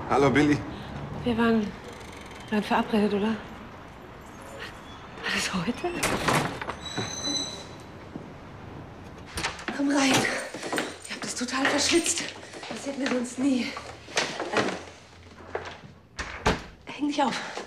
Hallo, Billy. Wir waren verabredet, oder? War das heute? Komm rein. Ich hab das total verschwitzt. Das hätten wir sonst nie. Häng dich auf.